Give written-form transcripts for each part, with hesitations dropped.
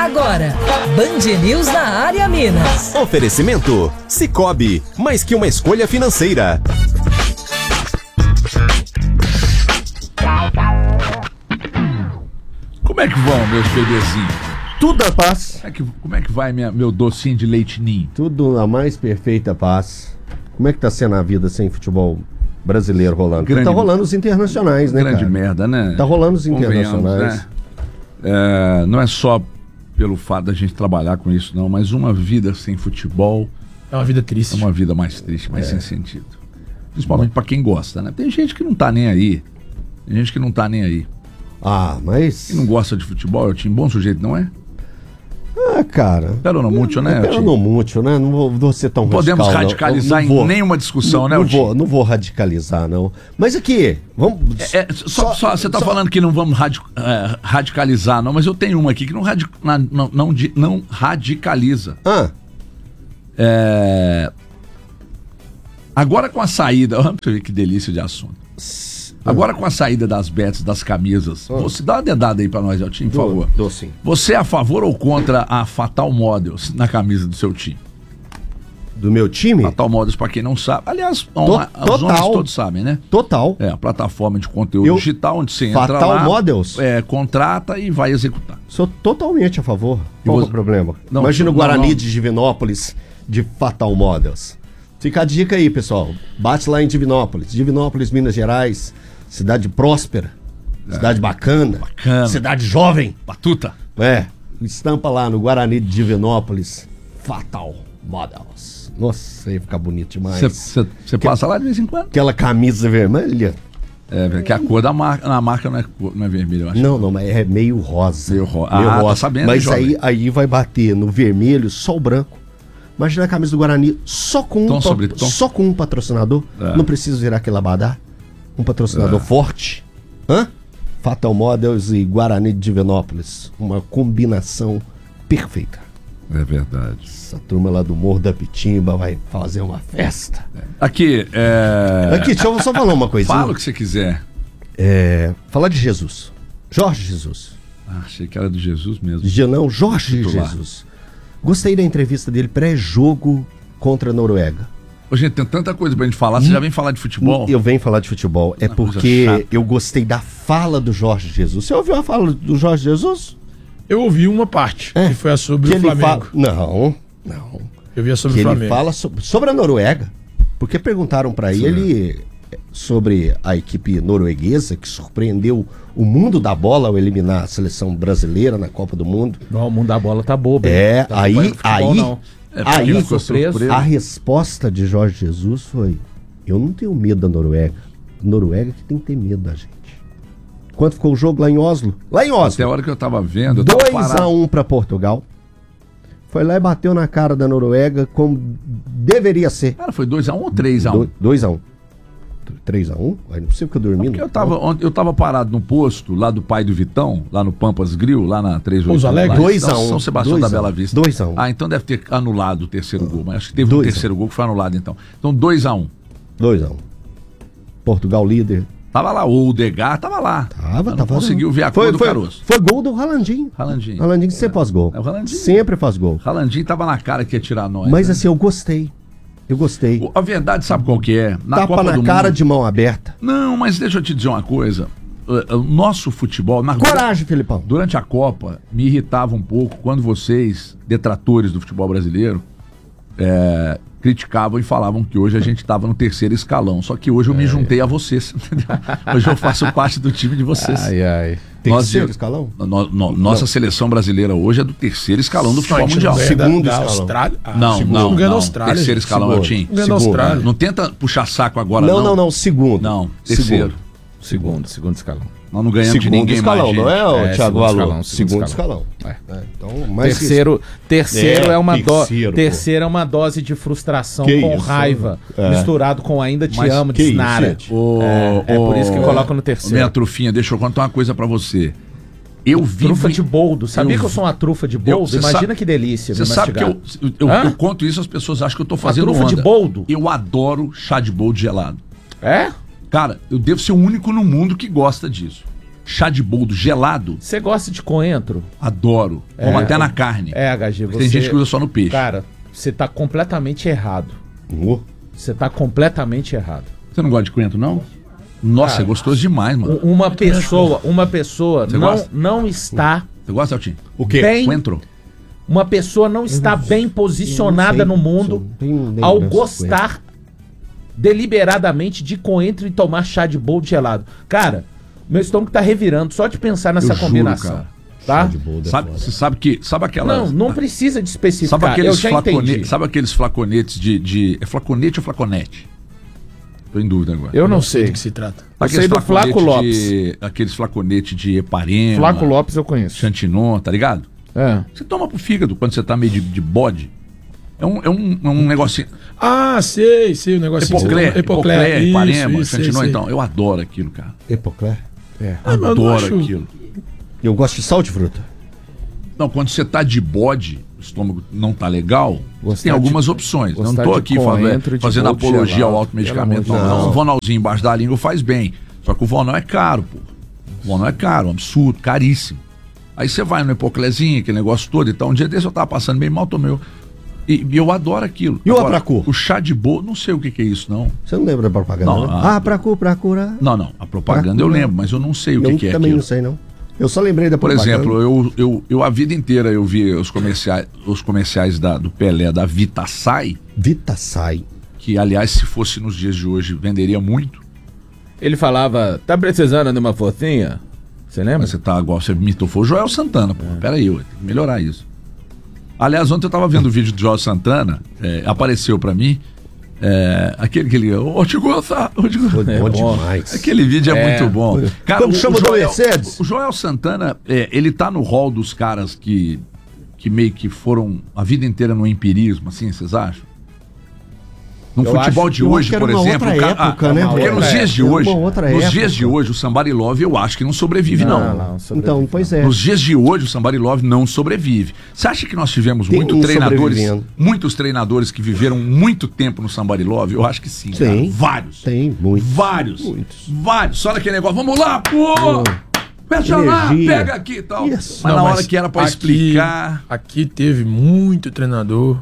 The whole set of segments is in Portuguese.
Agora, Band News na área Minas. Oferecimento Sicoob, mais que uma escolha financeira. Como é que vão, meus bebezinhos? Tudo a paz. Como é que vai meu docinho de leite ninho? Tudo na mais perfeita paz. Como é que tá sendo a vida sem futebol brasileiro rolando? Tá rolando os internacionais, né, grande cara? merda, né? Tá rolando os internacionais. Né? Não é só pelo fato da gente trabalhar com isso, não, mas uma vida sem futebol é uma vida triste. É uma vida mais triste, mais sem sentido. Principalmente pra quem gosta, né? Tem gente que não tá nem aí. Ah, mas... Quem não gosta de futebol é o time bom sujeito, não é? Ah, cara... Pero não mútil, né? Pero não mútil, né? Não vou ser tão radical. Podemos radicalizar em nenhuma discussão, né? Não vou radicalizar, não. Mas aqui, vamos... Você tá falando que não vamos radicalizar, não, mas eu tenho uma aqui que não radicaliza. Agora com a saída... Vamos ver que delícia de assunto. Agora com a saída das bets, das camisas, você dá uma dedada aí pra nós, Eltinho, por favor. Dou sim. Você é a favor ou contra a Fatal Models na camisa do seu time? Do meu time? Fatal Models, pra quem não sabe. Aliás, os homens todos sabem, né? Total. É a plataforma de conteúdo digital onde você entra lá. Fatal Models? Contrata e vai executar. Sou totalmente a favor. Qual é o problema? Imagina o Guarani de Divinópolis de Fatal Models. Fica a dica aí, pessoal. Bate lá em Divinópolis, Minas Gerais. Cidade próspera, cidade bacana, cidade jovem. Batuta. Estampa lá no Guarani de Divinópolis, Fatal Models. Nossa, ia ficar bonito demais. Você passa lá de vez em quando? Aquela camisa vermelha. Que a cor da marca, na marca não é vermelha, eu acho. Não, mas é meio rosa. Meio rosa. Tá sabendo, mas aí vai bater no vermelho só o branco. Imagina a camisa do Guarani só com um patrocinador. Não precisa virar aquele abadá. Um patrocinador forte. Fatal Models e Guarani de Divinópolis. Uma combinação perfeita. É verdade. Essa turma lá do Morro da Pitimba vai fazer uma festa. Aqui, deixa eu só falar uma coisinha. Fala o que você quiser. Falar de Jesus. Jorge Jesus. Achei que era do Jesus mesmo. Não, Jorge Jesus. Gostei da entrevista dele pré-jogo contra a Noruega. Ô, gente, tem tanta coisa pra gente falar. Você já vem falar de futebol? Eu venho falar de futebol. É porque eu gostei da fala do Jorge Jesus. Você ouviu a fala do Jorge Jesus? Eu ouvi uma parte, que foi a sobre o Flamengo. Não. Eu vi a sobre o Flamengo. Ele fala sobre a Noruega. Porque perguntaram pra ele sobre a equipe norueguesa que surpreendeu o mundo da bola ao eliminar a seleção brasileira na Copa do Mundo. Não, o mundo da bola tá bobo. A resposta de Jorge Jesus foi: eu não tenho medo da Noruega. Noruega que tem que ter medo da gente. Quanto ficou o jogo lá em Oslo? Até a hora que eu tava vendo... 2-1 para Portugal. Foi lá e bateu na cara da Noruega como deveria ser. Cara, foi 2-1 ou 3-1? 2-1. 3-1? Não é possível que eu dormi. Porque eu tava parado no posto lá do pai do Vitão, lá no Pampas Grill, lá na 381. 2-1. São Sebastião da Bela Vista. 2-1. Então deve ter anulado o terceiro gol. Mas acho que teve um terceiro gol que foi anulado então. Então 2-1. 2-1. Portugal líder. Tava lá, o Odegaard tava lá. Tava. Conseguiu ver a cor do caroço. Foi gol do Ralandinho. Ralandinho sempre faz gol. Sempre faz gol. Ralandinho tava na cara que ia tirar nós. Mas assim, eu gostei. A verdade, sabe qual que é? Tapa na cara de mão aberta. Não, mas deixa eu te dizer uma coisa. O nosso futebol... Coragem, Felipão. Durante a Copa, me irritava um pouco quando vocês, detratores do futebol brasileiro, criticavam e falavam que hoje a gente estava no terceiro escalão. Só que hoje eu me juntei a vocês. Entendeu? Hoje eu faço parte do time de vocês. Terceiro escalão? Nossa seleção brasileira hoje é do terceiro escalão do futebol mundial. Segundo escalão. Austrália? Não. Ganhou Austrália. Terceiro escalão é o time. Ganhou Austrália. Não tenta puxar saco agora, não. Segundo. Não, terceiro. Segundo escalão. Nós não ganhamos de ninguém escalão, mais, não é, o Thiago Alô? Segundo escalão. Então, terceiro é uma dose de frustração com raiva, misturado com ainda te amo, de Snara. É por isso que coloca no terceiro. Minha trufinha, deixa eu contar uma coisa pra você. Trufa de boldo. Sabia que eu sou uma trufa de boldo? Imagina que delícia. Você sabe que eu conto isso, as pessoas acham que eu tô fazendo trufa de boldo? Eu adoro chá de boldo gelado. É? Cara, eu devo ser o único no mundo que gosta disso. chá de boldo gelado. Você gosta de coentro? Adoro. Como até na carne. HG. Tem gente que usa só no peixe. Cara, você tá completamente errado. Você tá completamente errado. Você não gosta de coentro, não? Nossa, é gostoso demais, mano. Uma pessoa não está... Você gosta, Altinho? O quê? Coentro? Uma pessoa não está bem posicionada no mundo ao gostar deliberadamente de coentro e tomar chá de boldo gelado. Cara, meu estômago tá revirando só de pensar nessa combinação. Juro, tá? Você sabe aquela... Não precisa de especificar. Sabe aqueles flaconetes de... É flaconete ou flaconete? Tô em dúvida agora. Eu não sei do que se trata. Eu sei do Flaco Lopes. Aqueles flaconetes de Eparema. Flaco Lopes eu conheço. Chantinon, tá ligado? Você toma pro fígado quando você tá meio de bode. É um negocinho. Ah, sei, o negocinho. Epoclé, Eparema, Chantinon. Então, eu adoro aquilo, cara. Epoclé? Adoro aquilo. Eu gosto de sal de fruta. Não, quando você tá de bode, o estômago não tá legal, tem algumas opções. Eu não tô aqui fazendo apologia ao automedicamento. Não. Um vonalzinho embaixo da língua faz bem. Só que o vonal é caro, pô. O vonal é caro, um absurdo, caríssimo. Aí você vai no Epoclézinho, aquele negócio todo e tal. Um dia desse eu tava passando bem mal, tomei. E eu adoro aquilo. E o Apracu? O chá de boldo, não sei o que é isso, não. Você não lembra da propaganda? Não. Apracu, pra curar. Não. A propaganda eu lembro, mas eu não sei o que é aquilo. Eu também não sei, não. Eu só lembrei da propaganda. Por exemplo, eu a vida inteira eu vi os comerciais do Pelé, da Vitasay. Vitasay. Que, aliás, se fosse nos dias de hoje, venderia muito. Ele falava, tá precisando de uma forcinha? Você lembra? Você imitou, foi o Joel Santana, pô. Peraí, tem que melhorar isso. Aliás, ontem eu tava vendo o vídeo do Joel Santana, apareceu pra mim, aquele que ele... Bom demais. Aquele vídeo é muito bom. Cara, como chama do Mercedes? O Joel Santana, ele tá no hall dos caras que meio que foram a vida inteira no empirismo, assim, vocês acham? No futebol de hoje, por exemplo, porque nos dias de hoje, o Somebody Love eu acho que não sobrevive, não. Então, pois é. Nos dias de hoje, o Somebody Love não sobrevive. Você acha que nós tivemos muitos treinadores que viveram muito tempo no Somebody Love? Eu acho que sim, cara. Vários. Tem, muitos. Vários. Só naquele negócio, vamos lá, pô! Fecha lá, pega aqui e tal. Mas na hora que era pra explicar... Aqui teve muito treinador...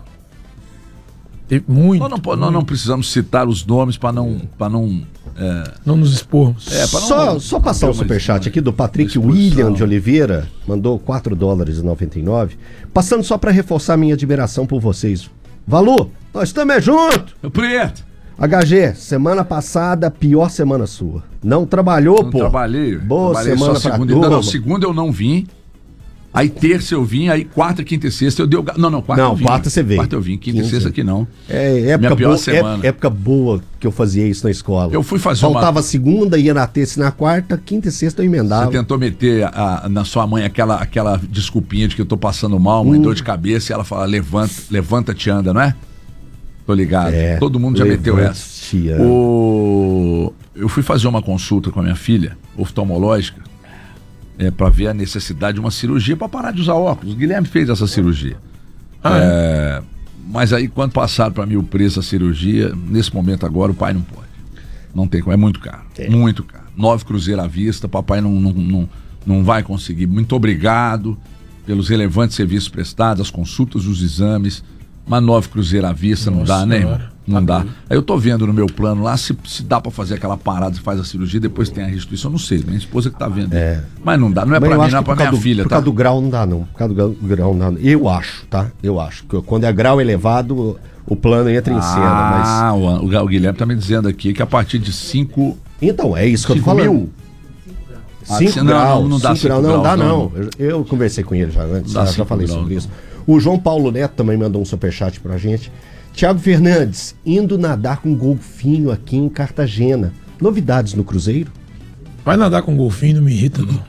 Nós não precisamos citar os nomes para não nos expormos. Só passar o superchat aqui do Patrick William de Oliveira, mandou $4,99. Passando só para reforçar minha admiração por vocês. Valu, nós estamos juntos. Preto. HG, semana passada, pior semana sua. Não trabalhou, pô? Não trabalhei. Boa semana pra segunda. Não, segunda eu não vim. Aí terça eu vim, aí quarta, quinta e sexta eu dei o... Quarta eu vim. Quarta você veio. Quarta eu vim, quinta e sexta aqui não. Época boa, época boa que eu fazia isso na escola. Eu fui fazer Faltava segunda, ia na terça e na quarta, quinta e sexta eu emendava. Você tentou meter na sua mãe aquela desculpinha de que eu tô passando mal, mãe, dor de cabeça, e ela fala, levanta-te, anda, não é? Tô ligado. Todo mundo já meteu essa. Eu fui fazer uma consulta com a minha filha, oftalmológica, para ver a necessidade de uma cirurgia para parar de usar óculos. O Guilherme fez essa cirurgia. Mas aí, quando passaram para mim o preço da cirurgia, nesse momento agora, o pai não pode. Não tem como, é muito caro. Muito caro. 9 cruzeiros à vista, papai não vai conseguir. Muito obrigado pelos relevantes serviços prestados, as consultas, os exames, mas 9 cruzeiros à vista não dá, né, irmão? Não dá. Aí eu tô vendo no meu plano lá se dá pra fazer aquela parada, faz a cirurgia, depois tem a restituição, não sei, minha esposa que tá vendo. Mas não dá, não é pra mim, não é pra minha filha, tá? Por causa do grau não dá, não. Por causa do grau não dá. Eu acho, tá? Eu acho que quando é grau elevado, o plano entra em cena, mas... O Guilherme tá me dizendo aqui que a partir de 5... Então, é isso que eu tô falando. 5 graus, não dá 5 graus. Não dá, não. Eu conversei com ele já antes, já falei sobre isso. O João Paulo Neto também mandou um superchat pra gente. Thiago Fernandes, indo nadar com golfinho aqui em Cartagena. Novidades no Cruzeiro? Vai nadar com golfinho, não me irrita, não.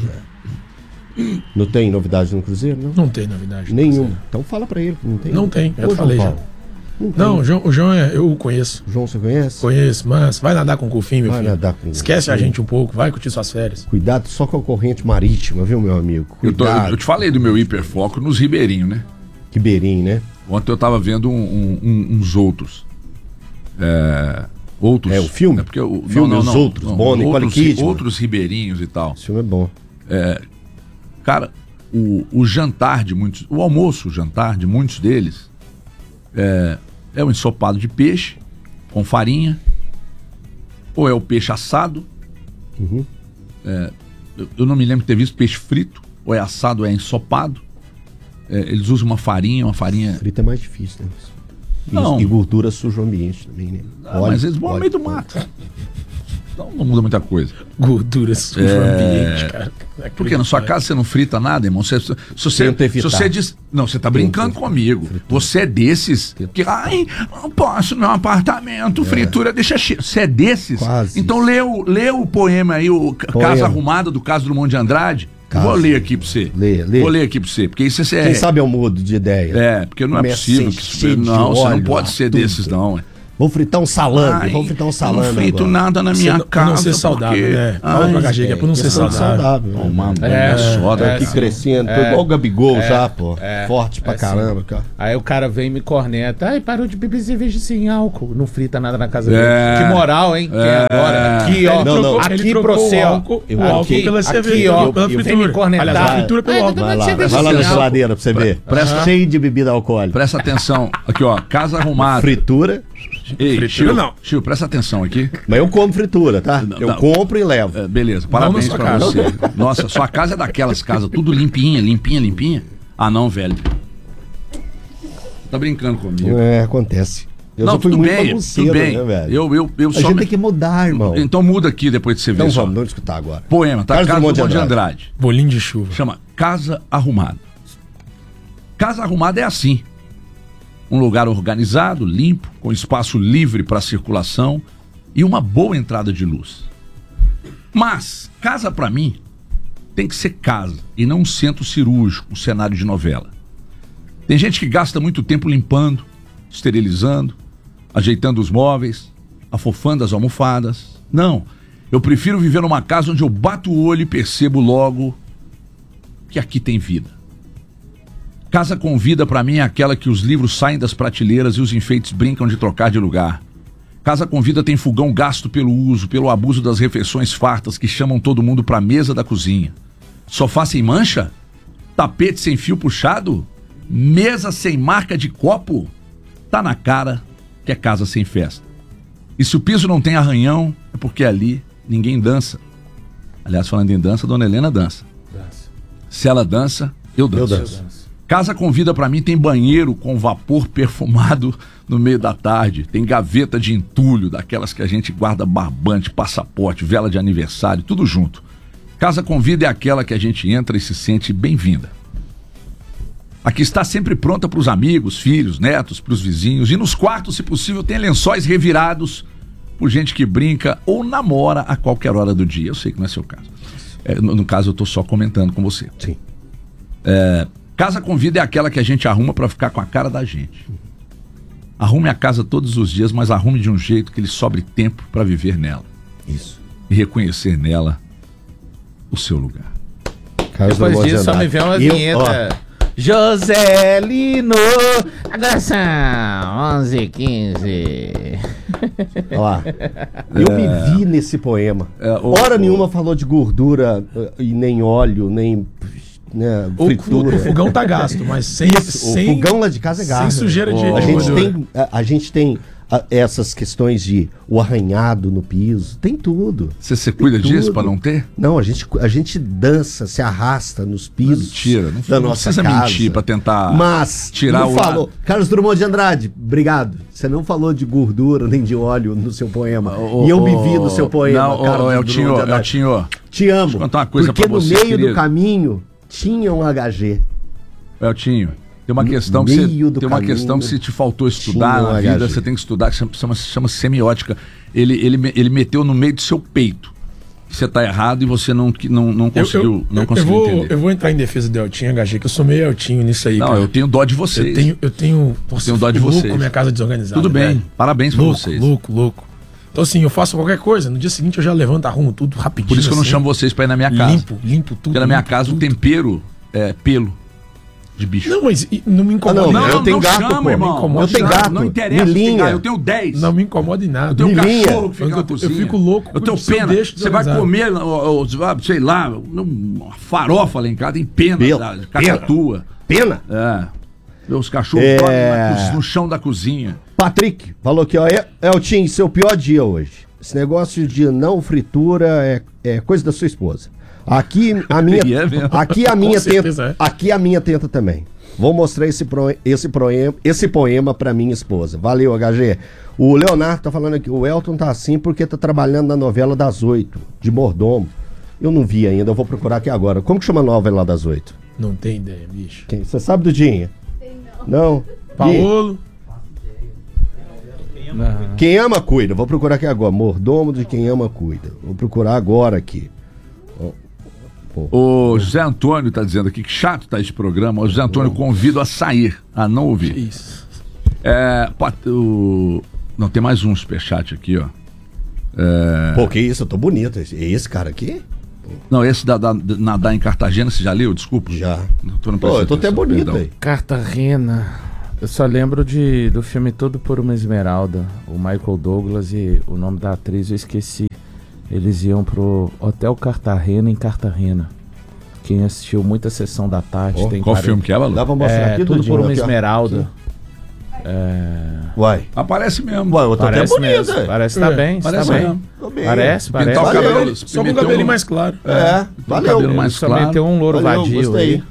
Não tem novidade no Cruzeiro, não? Não tem novidade. Nenhuma. Então fala pra ele. Não tem, eu falei já. Não, o João eu conheço. O João você conhece? Conheço, mas vai nadar com golfinho, meu filho. Vai nadar com Esquece a gente um pouco, vai curtir suas férias. Cuidado só com a corrente marítima, viu, meu amigo? Eu te falei do meu hiperfoco nos ribeirinhos, né? Ribeirinho, né? Ontem eu tava vendo uns outros. Outros. É o filme? É porque o filme, os outros. Bom, Nicole Kidman. Outros ribeirinhos e tal. Esse filme é bom. Cara, o jantar de muitos... O almoço, o jantar de muitos deles é um ensopado de peixe com farinha, ou é o peixe assado. Uhum. Eu não me lembro de ter visto peixe frito, ou é assado ou é ensopado. Eles usam uma farinha... Frito é mais difícil, né? Não. E gordura suja o ambiente também, né? Mas eles vão no meio do mato. Então não muda muita coisa. Gordura suja o ambiente, cara. Porque na sua casa você não frita nada, irmão. Se você diz... Não, você tá brincando comigo. Você é desses que... Ai, não posso, meu apartamento, fritura deixa cheio. Você é desses? Quase. Então lê o poema aí, o Casa Arrumada, do Caso Drummond de Andrade. Vou ler aqui pra você. Lê. Vou ler aqui pra você. Porque isso é... Quem sabe eu mudo de ideia. Porque não é possível que... Não, você não pode ser desses, não. Vou fritar um salame. Não frito nada na minha casa. Por não ser saudável, né? Fala pra HG que é por não ser saudável. Soda aqui crescendo. Tô igual o Gabigol já, pô. Forte pra caramba, cara. Aí o cara vem e me corneta. Ai, parou de beber cerveja sem álcool. Não frita nada na casa dele. Que moral, hein? Quem agora? Aqui, ó. Aqui pro céu. O álcool pela cerveja. Aqui, ó. Vem me cornetar. A fritura pelo álcool. Vai lá na geladeira pra você ver. Cheio de bebida alcoólica. Presta atenção. Aqui, ó. Casa Arrumada. Fritura. Ei, Chiu, presta atenção aqui. Mas eu como fritura, tá? Eu compro e levo. Beleza, parabéns pra você. Nossa, sua casa é daquelas casas, tudo limpinha. Ah, não, velho. Tá brincando comigo. Acontece. Eu não, já fui tudo muito bem, bagunceiro, né, velho? Eu a gente tem que mudar, irmão. Então muda aqui depois de você ver. Então vamos escutar agora. Poema, tá? Casa Drummond de Andrade. Bolinho de chuva. Chama Casa Arrumada. Casa Arrumada é assim. Um lugar organizado, limpo, com espaço livre para circulação e uma boa entrada de luz. Mas, casa para mim tem que ser casa e não um centro cirúrgico, um cenário de novela. Tem gente que gasta muito tempo limpando, esterilizando, ajeitando os móveis, afofando as almofadas. Não, eu prefiro viver numa casa onde eu bato o olho e percebo logo que aqui tem vida. Casa com vida pra mim é aquela que os livros saem das prateleiras e os enfeites brincam de trocar de lugar. Casa com vida tem fogão gasto pelo uso, pelo abuso das refeições fartas que chamam todo mundo pra mesa da cozinha. Sofá sem mancha? Tapete sem fio puxado? Mesa sem marca de copo? Tá na cara que é casa sem festa. E se o piso não tem arranhão, é porque ali ninguém dança. Aliás, falando em dança, Dona Helena dança. Se ela dança, eu danço. Casa com vida pra mim tem banheiro com vapor perfumado no meio da tarde. Tem gaveta de entulho, daquelas que a gente guarda barbante, passaporte, vela de aniversário, tudo junto. Casa com vida é aquela que a gente entra e se sente bem-vinda. Aqui está sempre pronta para os amigos, filhos, netos, para os vizinhos. E nos quartos, se possível, tem lençóis revirados por gente que brinca ou namora a qualquer hora do dia. Eu sei que não é seu caso. No caso, eu estou só comentando com você. Sim. Casa com vida é aquela que a gente arruma para ficar com a cara da gente. Arrume a casa todos os dias, mas arrume de um jeito que lhe sobre tempo para viver nela. Isso. E reconhecer nela o seu lugar. Depois disso, só me vê uma vinheta. Joselino, agora são 11h15. Eu me vi nesse poema. Hora nenhuma falou de gordura e nem óleo, nem... Né, fritura. O fogão tá gasto, mas sem o fogão lá de casa é gasto. Sem sujeira de a gente tem essas questões de o arranhado no piso, tem tudo. Você cuida disso para não ter? Não, a gente dança, se arrasta nos pisos. Mentira, não precisa mentir para tentar tirar o falou. Carlos Drummond de Andrade, obrigado. Você não falou de gordura nem de óleo no seu poema. E eu me vi no seu poema, Carlos Drummond de Andrade. Te amo. Deixa eu contar uma coisa porque pra você, no meio querido. do caminho tinha um HG. Eltinho, tem uma questão que se te faltou estudar na vida, você tem que estudar, que chama semiótica. Ele meteu no meio do seu peito. Você tá errado e você não conseguiu entender. Eu vou entrar em defesa do Eltinho, HG, que eu sou meio Eltinho nisso aí. Não, cara. Eu tenho dó de vocês. Eu tenho dó de vocês. Com minha casa desorganizada. Tudo bem, velho. Parabéns pra vocês. Louco. Então assim, eu faço qualquer coisa, no dia seguinte eu já levanto, arrumo tudo rapidinho. Por isso que eu não chamo vocês pra ir na minha casa. Limpo tudo. Porque na minha casa o tempero é pelo. de bicho. Não, mas não me incomoda. Não, eu tenho gato, chama, pô. Irmão. Eu tenho gato. Não interessa. Milinha. Eu tenho 10. Não me incomoda em nada. Eu tenho um cachorro que fica na cozinha. Eu fico louco. Eu tenho pena. Você vai comer, sei lá, uma farofa lá em casa, tem pena de cacatua. Pena? Os cachorros no chão da cozinha. Patrick falou aqui, ó. Eltim, seu pior dia hoje. Esse negócio de não fritura é coisa da sua esposa. Aqui a minha tenta também. Vou mostrar esse poema pra minha esposa. Valeu, HG. O Leonardo tá falando aqui, o Elton tá assim porque tá trabalhando na novela das 8, de Mordomo. Eu não vi ainda, eu vou procurar aqui agora. Como que chama a novela das 8? Não tem ideia, bicho. Você sabe, Dudinha? Não. Paolo. Quem ama, cuida. Vou procurar aqui agora. Mordomo de Quem Ama, Cuida. Vou procurar agora aqui. O José Antônio tá dizendo aqui que chato tá esse programa. O José Antônio convido a sair, a não ouvir. Isso. Não, tem mais um superchat aqui, ó. Pô, que isso, eu tô bonito. Esse cara aqui? Não, esse nadar em Cartagena, você já leu? Desculpa. Já. Eu tô até bonito aí. Cartagena. Eu só lembro do filme Tudo por uma Esmeralda. O Michael Douglas e o nome da atriz eu esqueci. Eles iam pro Hotel Cartagena em Cartagena. Quem assistiu muita Sessão da Tarde tem qual filme que é, Balu? Dá pra mostrar aqui, Tudo por uma Esmeralda. Uai. Aparece mesmo. Uai, eu tô até bonito. Parece que tá bem. Parece tá mesmo. Bem. Parece. Pintar o cabelo, Só com o cabelinho mais claro. Valeu. Cabelo mais Só claro. meteu um louro vadio. Gostei.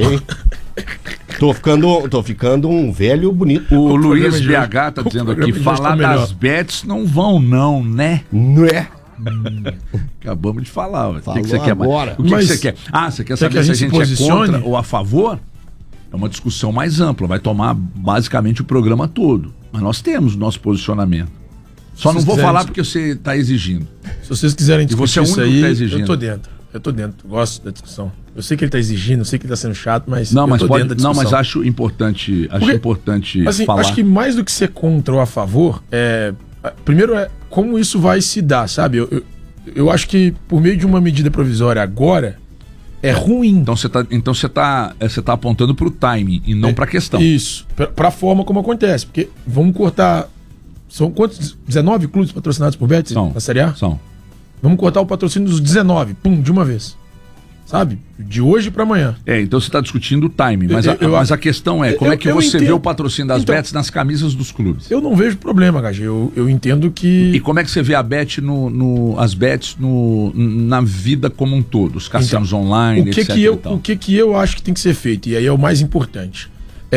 Tô ficando um velho bonito. O Luiz BH tá dizendo aqui, falar das bets não vão não, né? Não é? Acabamos de falar. O que você quer agora? O que você quer? Você quer saber se a gente é contra ou a favor? É uma discussão mais ampla, vai tomar basicamente o programa todo. Mas nós temos o nosso posicionamento. Só não vou falar porque você está exigindo. Se vocês quiserem discutir isso aí, tá exigindo. Eu tô dentro. Gosto da discussão. Eu sei que ele está exigindo, eu sei que ele está sendo chato, mas não, mas dentro da discussão. Não, mas acho importante assim, falar. Acho que mais do que ser contra ou a favor, primeiro como isso vai se dar, sabe? Eu acho que por meio de uma medida provisória agora, é ruim. Então você tá apontando pro timing e não pra questão. Isso, pra forma como acontece. Porque vamos cortar... São quantos? 19 clubes patrocinados por Bet na Série A? São. Vamos cortar o patrocínio dos 19, de uma vez. Sabe? De hoje pra amanhã. Então você tá discutindo o timing, mas a questão é, como é que você vê o patrocínio das bets nas camisas dos clubes? Eu não vejo problema, HG. Eu entendo que... E como é que você vê a bet as bets na vida como um todo? Os cassinos online, etc. O que eu acho que tem que ser feito, e aí é o mais importante,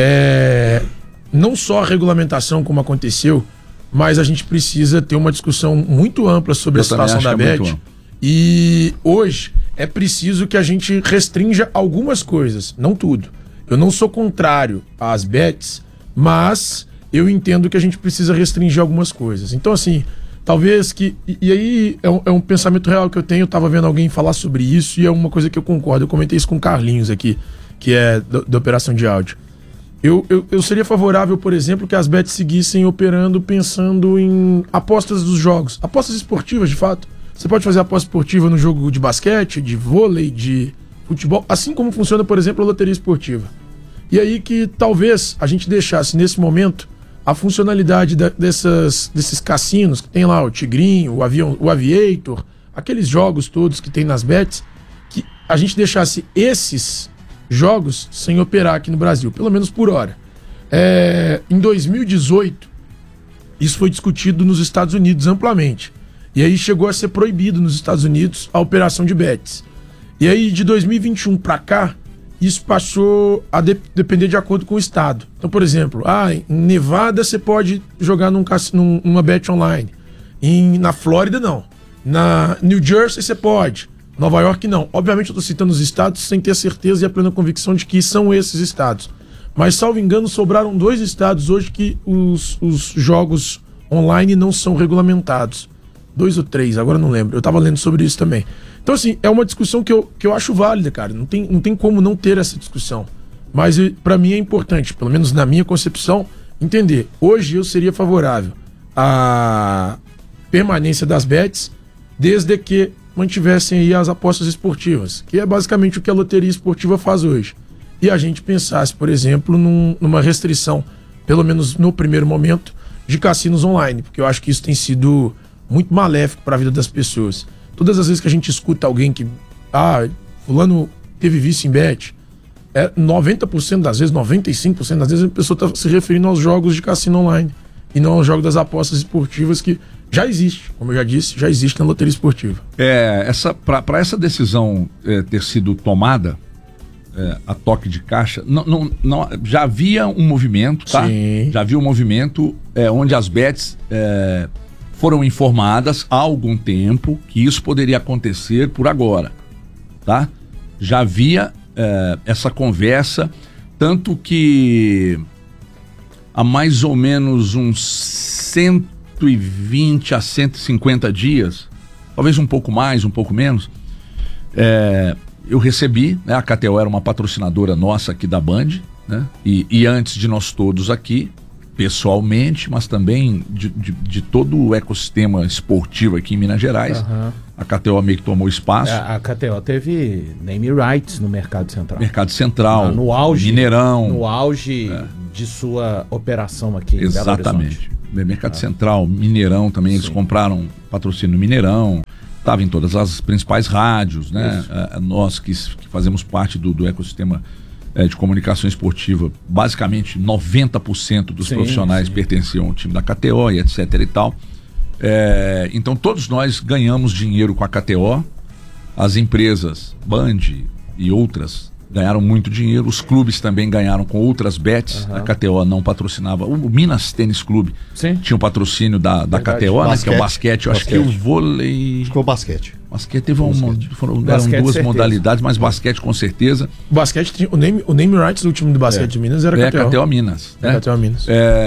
não só a regulamentação como aconteceu, mas a gente precisa ter uma discussão muito ampla sobre a situação da bet. E hoje é preciso que a gente restrinja algumas coisas, não tudo. Eu não sou contrário às bets, mas eu entendo que a gente precisa restringir algumas coisas. Então, assim, talvez que... E aí é um pensamento real que eu tenho. Eu tava vendo alguém falar sobre isso e é uma coisa que eu concordo. Eu comentei isso com o Carlinhos aqui, que é da operação de áudio. Eu seria favorável, por exemplo, que as bets seguissem operando pensando em apostas dos jogos. Apostas esportivas, de fato. Você pode fazer aposta esportiva no jogo de basquete, de vôlei, de futebol, assim como funciona, por exemplo, a loteria esportiva. E aí que talvez a gente deixasse, nesse momento, a funcionalidade desses cassinos, que tem lá o Tigrinho, o Aviator, aqueles jogos todos que tem nas bets, que a gente deixasse esses jogos sem operar aqui no Brasil, pelo menos por hora. Em 2018, isso foi discutido nos Estados Unidos amplamente. E aí chegou a ser proibido nos Estados Unidos a operação de bets. E aí de 2021 para cá, isso passou a depender de acordo com o estado. Então, por exemplo, em Nevada você pode jogar numa bet online. Na Flórida, não. Na New Jersey você pode. Nova York, não. Obviamente eu estou citando os estados sem ter a certeza e a plena convicção de que são esses estados. Mas, salvo engano, sobraram 2 estados hoje que os jogos online não são regulamentados. 2 ou 3, agora não lembro. Eu tava lendo sobre isso também. Então, assim, é uma discussão que eu acho válida, cara. Não tem como não ter essa discussão. Mas, para mim, é importante, pelo menos na minha concepção, entender. Hoje eu seria favorável à permanência das bets, desde que mantivessem aí as apostas esportivas, que é basicamente o que a loteria esportiva faz hoje. e a gente pensasse, por exemplo, numa restrição, pelo menos no primeiro momento, de cassinos online, porque eu acho que isso tem sido muito maléfico para a vida das pessoas. Todas as vezes que a gente escuta alguém que, fulano teve vício em bet, 90% das vezes, 95% das vezes, a pessoa está se referindo aos jogos de cassino online e não aos jogos das apostas esportivas que já existe, como eu já disse, já existe na loteria esportiva. Para essa decisão ter sido tomada, a toque de caixa, não, já havia um movimento, tá? Sim. Já havia um movimento onde as bets foram informadas há algum tempo que isso poderia acontecer por agora, tá? Já havia essa conversa, tanto que há mais ou menos uns 120 a 150 dias, talvez um pouco mais, um pouco menos, eu recebi, né, a KTO era uma patrocinadora nossa aqui da Band, né, e antes de nós todos aqui, pessoalmente, mas também de todo o ecossistema esportivo aqui em Minas Gerais, a KTO meio que tomou espaço. A KTO teve name rights no Mercado Central. Mercado Central, no auge, Mineirão. No auge de sua operação aqui em Belo Horizonte. Exatamente. Mercado Central, Mineirão também, eles compraram patrocínio no Mineirão, estava em todas as principais rádios, né? Nós que fazemos parte do ecossistema de comunicação esportiva, basicamente 90% dos profissionais pertenciam ao time da KTO e etc e tal. Então todos nós ganhamos dinheiro com a KTO, as empresas Band e outras ganharam muito dinheiro, os clubes também ganharam com outras bets, a KTO não patrocinava, o Minas Tênis Clube tinha um patrocínio da KTO, né, que é o basquete, eu acho que o vôlei... Ficou basquete. Basquete teve eram duas modalidades, mas basquete com certeza. O basquete, o name rights do time do basquete de Minas era KTO. KTO Minas. Né? KTO Minas.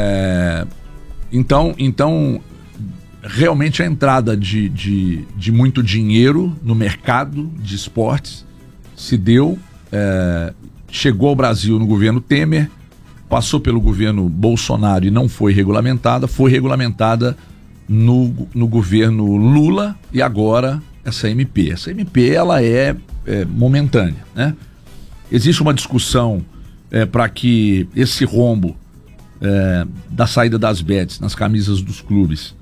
Então, realmente a entrada de muito dinheiro no mercado de esportes se deu, chegou ao Brasil no governo Temer, passou pelo governo Bolsonaro e não foi regulamentada no governo Lula e agora essa MP. Essa MP ela é momentânea, né? Existe uma discussão para que esse rombo da saída das bets nas camisas dos clubes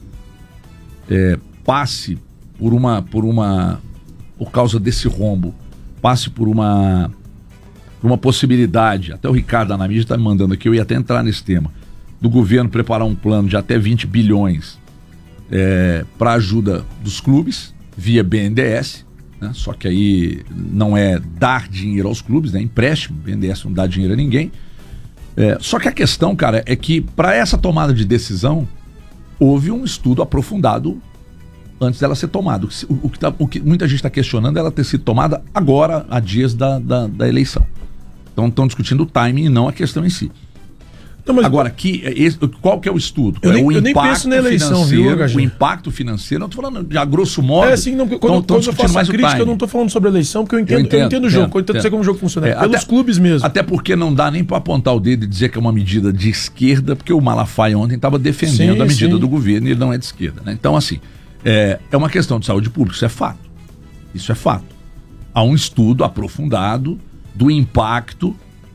passe por causa desse rombo, passe por uma possibilidade, até o Ricardo Anamídia está me mandando aqui, eu ia até entrar nesse tema, do governo preparar um plano de até 20 bilhões para ajuda dos clubes, via BNDES, né? Só que aí não é dar dinheiro aos clubes, né? Empréstimo, BNDES não dá dinheiro a ninguém. Só que a questão, cara, é que para essa tomada de decisão, houve um estudo aprofundado antes dela ser tomada. O que muita gente está questionando é ela ter sido tomada agora, a dias da eleição. Então estão discutindo o timing e não a questão em si. Não, mas... Agora, qual que é o estudo? Eu nem penso na eleição, viu, o impacto financeiro, não estou falando de a grosso modo. Quando eu faço a crítica, eu não estou falando sobre a eleição, porque eu entendo o jogo, eu entendo como o jogo funciona. Pelos clubes mesmo. Até porque não dá nem para apontar o dedo e dizer que é uma medida de esquerda, porque o Malafaia ontem estava defendendo a medida do governo e ele não é de esquerda, né? Então, assim, é uma questão de saúde pública, isso é fato. Isso é fato. Há um estudo aprofundado do impacto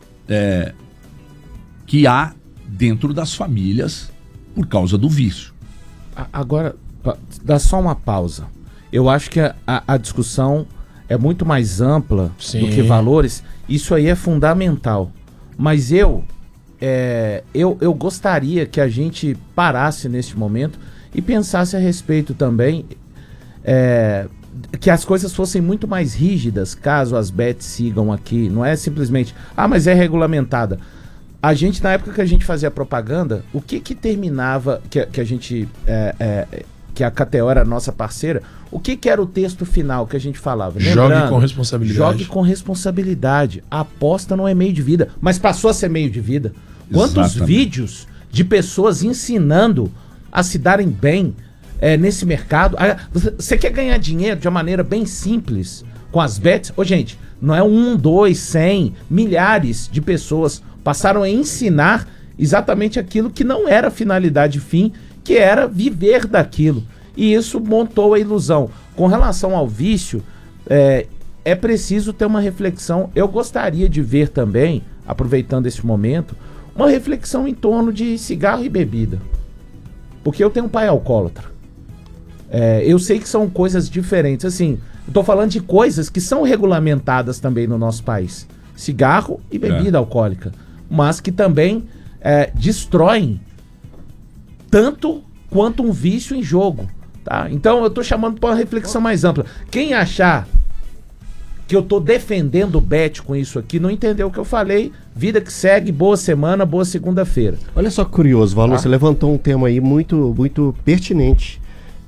que há dentro das famílias por causa do vício. Agora, dá só uma pausa. Eu acho que a discussão é muito mais ampla do que valores. Isso aí é fundamental. Mas eu gostaria que a gente parasse neste momento e pensasse a respeito também que as coisas fossem muito mais rígidas caso as bets sigam aqui. Não é simplesmente, mas é regulamentada. A gente, na época que a gente fazia propaganda, o que terminava, que a gente, que a KTO era a nossa parceira, o que era o texto final que a gente falava? Jogue com responsabilidade. Jogue com responsabilidade. A aposta não é meio de vida, mas passou a ser meio de vida. Quantos vídeos de pessoas ensinando a se darem bem nesse mercado? Você quer ganhar dinheiro de uma maneira bem simples com as bets? Gente, não é 1, 2, 100, milhares de pessoas passaram a ensinar exatamente aquilo que não era a finalidade fim, que era viver daquilo. E isso montou a ilusão. Com relação ao vício, é preciso ter uma reflexão. Eu gostaria de ver também, aproveitando esse momento, uma reflexão em torno de cigarro e bebida. Porque eu tenho um pai alcoólatra. Eu sei que são coisas diferentes. Assim, eu tô falando de coisas que são regulamentadas também no nosso país. Cigarro e bebida alcoólica. Mas que também destroem tanto quanto um vício em jogo. Tá? Então eu tô chamando para uma reflexão mais ampla. Quem achar que eu tô defendendo o Bet com isso aqui, não entendeu o que eu falei. Vida que segue, boa semana, boa segunda-feira. Olha só que curioso, Valor, você levantou um tema aí muito, muito pertinente.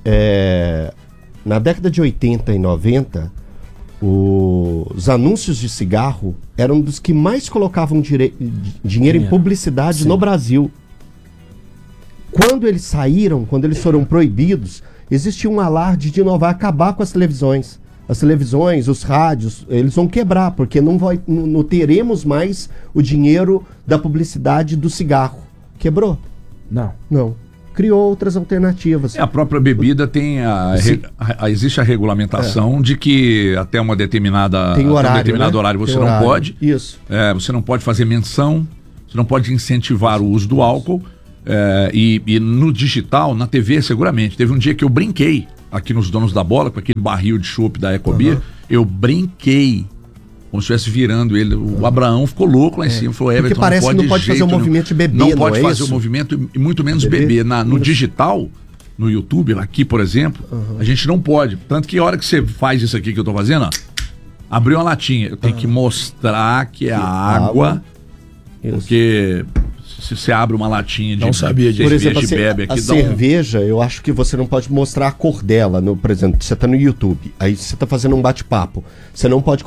Na década de 80 e 90, os anúncios de cigarro eram dos que mais colocavam dinheiro em publicidade no Brasil. Quando eles saíram, quando eles foram proibidos, existia um alarde de vai acabar com as televisões. As televisões, os rádios, eles vão quebrar, porque não teremos mais o dinheiro da publicidade do cigarro. Quebrou? Não. Criou outras alternativas. A própria bebida tem existe a regulamentação de que até uma determinada horário você não pode. Isso. Você não pode fazer menção, você não pode incentivar o uso do álcool. E no digital, na TV, seguramente. Teve um dia que eu brinquei aqui nos Donos da Bola, com aquele barril de chopp da Ecobia. Eu brinquei, como se estivesse virando ele. O Abraão ficou louco lá em cima. Falou, Everton, parece que não pode fazer o movimento de beber, não pode fazer o movimento e muito menos beber. No digital, no YouTube, aqui, por exemplo, a gente não pode. Tanto que a hora que você faz isso aqui que eu tô fazendo, ó, abriu uma latinha, eu tenho que mostrar que é água, porque... Se você abre uma latinha de por exemplo, bebe aqui, a cerveja, eu acho que você não pode mostrar a cor dela. Por exemplo, você está no YouTube, aí você está fazendo um bate-papo. Você não pode